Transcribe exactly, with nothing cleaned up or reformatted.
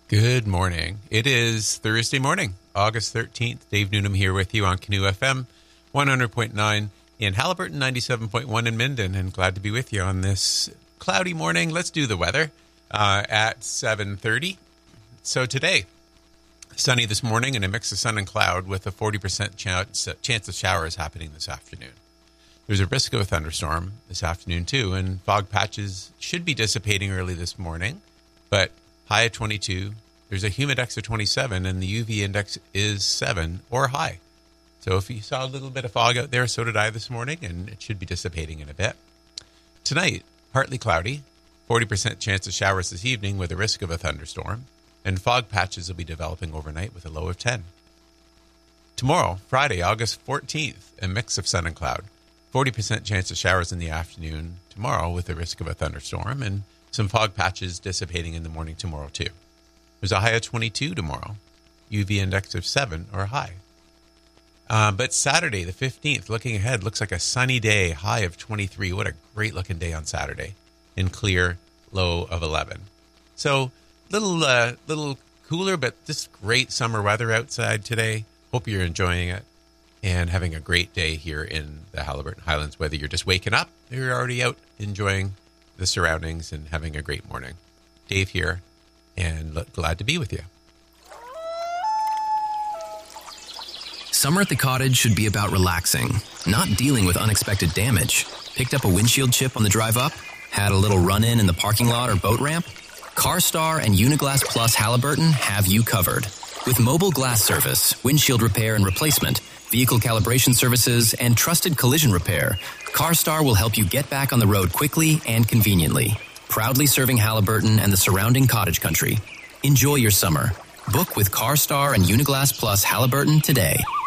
Good morning. It is Thursday morning, August thirteenth. Dave Newnham here with you on Canoe F M, one hundred point nine in Haliburton, ninety-seven point one in Minden, and glad to be with you on this cloudy morning. Let's do the weather uh, at seven thirty. So today, sunny this morning and a mix of sun and cloud with a forty percent chance, chance of showers happening this afternoon. There's a risk of a thunderstorm this afternoon too, and fog patches should be dissipating early this morning, but high at twenty-two. There's a humidex of twenty-seven, and the U V index is seven or high. So if you saw a little bit of fog out there, so did I this morning, and it should be dissipating in a bit. Tonight, partly cloudy, forty percent chance of showers this evening with a risk of a thunderstorm, and fog patches will be developing overnight with a low of ten. Tomorrow, Friday, August fourteenth, a mix of sun and cloud. forty percent chance of showers in the afternoon tomorrow with a risk of a thunderstorm, and some fog patches dissipating in the morning tomorrow too. There's a high of twenty-two tomorrow, U V index of seven or high. Uh, but Saturday, the fifteenth, looking ahead, looks like a sunny day, high of twenty-three. What a great looking day on Saturday. And clear, low of eleven. So little, uh, little cooler, but just great summer weather outside today. Hope you're enjoying it and having a great day here in the Haliburton Highlands, whether you're just waking up or you're already out enjoying the surroundings and having a great morning. Dave here, and glad to be with you. Summer at the cottage should be about relaxing, not dealing with unexpected damage. Picked up a windshield chip on the drive up? Had a little run-in in the parking lot or boat ramp? CarStar and Uniglass Plus Haliburton have you covered. With mobile glass service, windshield repair and replacement, vehicle calibration services, and trusted collision repair, CarStar will help you get back on the road quickly and conveniently. Proudly serving Haliburton and the surrounding cottage country. Enjoy your summer. Book with CarStar and Uniglass Plus Haliburton today.